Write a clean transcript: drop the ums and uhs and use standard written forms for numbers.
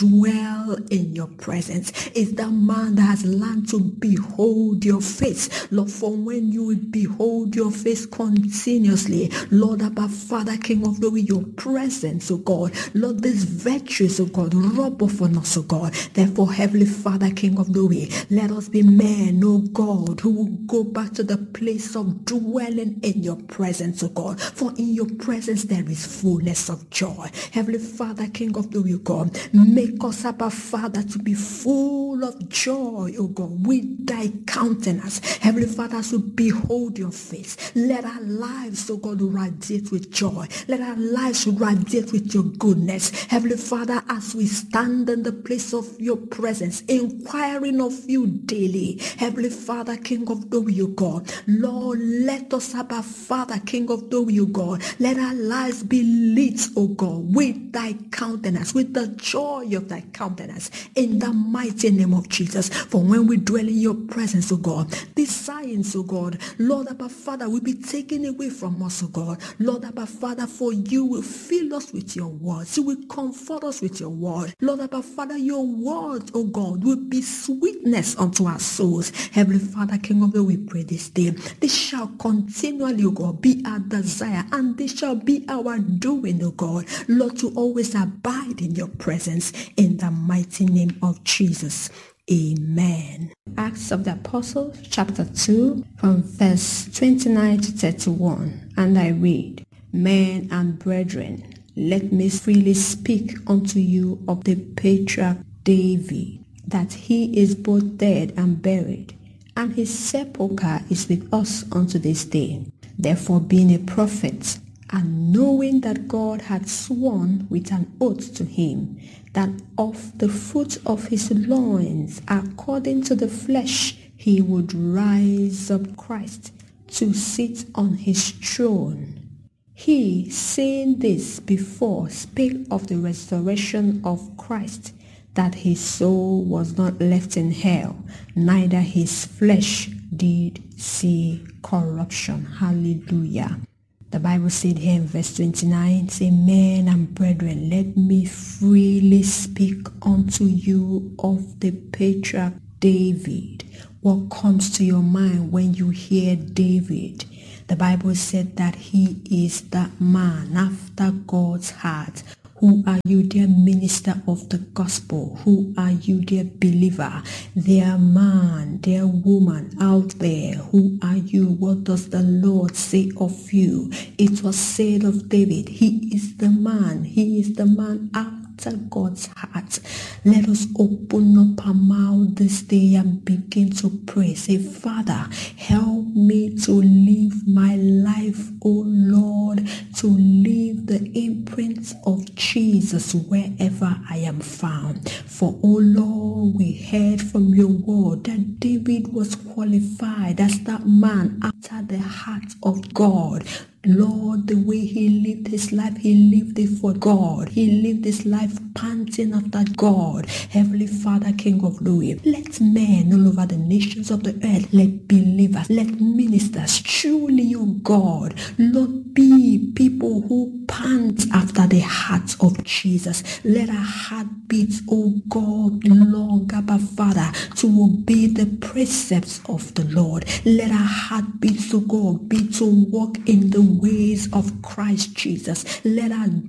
dwell in your presence. It's that man that has learned to behold your face. Lord, for when you behold your face continuously, Lord, Abba Father, King of glory, your presence, oh God, Lord, these virtues, oh God, rub off on us, oh God. Therefore, Heavenly Father, King of glory, let us be men, oh God, who will go back to the place of dwelling in your presence, oh God. For in your presence there is fullness of joy. Heavenly Father, King of glory, oh God, make us, Abba Father, to be full of joy, oh God, with thy countenance. Heavenly Father, as we behold your face, let our lives, oh God, radiate with joy. Let our lives radiate with your goodness. Heavenly Father, as we stand in the place of your presence, inquiring of you daily. Heavenly Father, King of glory, oh God, Lord, let us, Abba Father, King of glory, oh God, let our lives be lit, oh God, with thy countenance, with the joy of thy countenance, in the mighty name of Jesus. For when we dwell in your presence, oh God, these signs, oh God, Lord, Abba Father, will be taken away from us, oh God. Lord, Abba Father, for you will fill us with your words. You will comfort us with your word. Lord, Abba Father, your word, oh God, will be sweetness unto our souls. Heavenly Father, King of glory, we pray this day. This shall continually, oh God, be our desire, and this shall be our doing, oh God. Lord, to always abide in your presence, in the mighty name of Jesus. Amen. Acts of the Apostles, chapter 2, from verse 29 to 31. And I read, Men and brethren, let me freely speak unto you of the patriarch David, that he is both dead and buried, and his sepulchre is with us unto this day. Therefore, being a prophet, and knowing that God had sworn with an oath to him, that of the fruit of his loins, according to the flesh, he would rise up Christ to sit on his throne. He, saying this before, spake of the resurrection of Christ, that his soul was not left in hell, neither his flesh did see corruption. Hallelujah. The Bible said here in verse 29, say, Men and brethren, let me freely speak unto you of the patriarch David. What comes to your mind when you hear David? The Bible said that he is that man after God's heart. Who are you, dear minister of the gospel? Who are you, dear believer? Dear man, dear woman out there, who are you? What does the Lord say of you? It was said of David, he is the man. He is the man after God's heart. Let us open up our mouth this day and begin to pray. Say, Father, help me to live my life, oh Lord, to leave the imprints of Jesus wherever I am found. For, oh Lord, we heard from your word that David was qualified as that man after the heart of God. Lord, the way he lived his life, he lived it for God. He lived his life panting after God. Heavenly Father, King of glory, let men all over the nations of the earth, let believers, let ministers, truly, oh God, Lord, be people who pant after the heart of Jesus. Let our heart beat, oh God, long, Abba Father, to obey the precepts of the Lord. Let our heart beat, oh God, be to walk in the ways of Christ Jesus. Let our